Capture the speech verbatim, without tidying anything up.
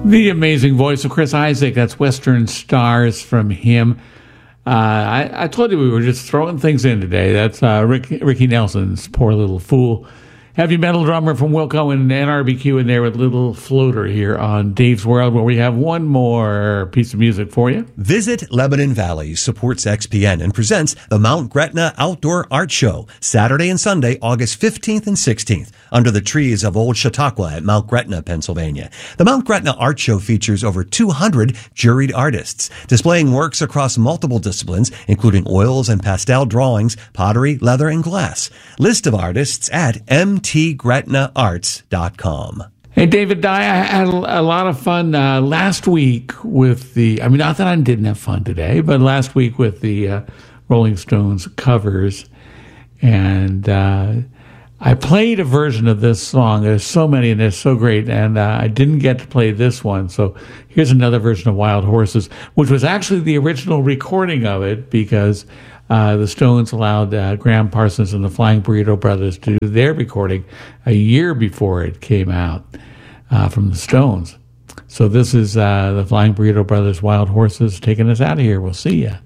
The amazing voice of Chris Isaak. That's Western Stars from him. Uh, I, I told you we were just throwing things in today. That's uh, Rick, Ricky Nelson's Poor Little Fool. Heavy metal drummer from Wilco and N R B Q in there with Little Floater here on Dave's World, where we have one more piece of music for you. Visit Lebanon Valley supports X P N and presents the Mount Gretna Outdoor Art Show, Saturday and Sunday, August fifteenth and sixteenth, under the trees of Old Chautauqua at Mount Gretna, Pennsylvania. The Mount Gretna Art Show features over two hundred juried artists, displaying works across multiple disciplines, including oils and pastel drawings, pottery, leather, and glass. List of artists at m t gretna arts dot com. Hey, David Dye, I had a lot of fun uh, last week with the, I mean, not that I didn't have fun today, but last week with the uh, Rolling Stones covers. And uh, I played a version of this song. There's so many and they're so great. And uh, I didn't get to play this one. So here's another version of Wild Horses, which was actually the original recording of it because Uh, the Stones allowed uh, Graham Parsons and the Flying Burrito Brothers to do their recording a year before it came out uh, from the Stones. So this is uh, the Flying Burrito Brothers' Wild Horses taking us out of here. We'll see ya.